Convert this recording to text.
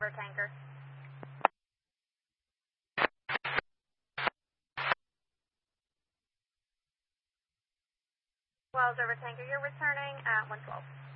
Tanker. Wells over Tanker, you're returning at 112.